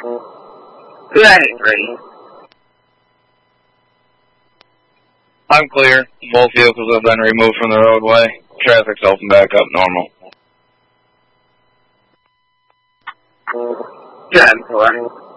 Landing ready. I'm clear. Both vehicles have been removed from the roadway. Traffic's open back up normal. 10-4.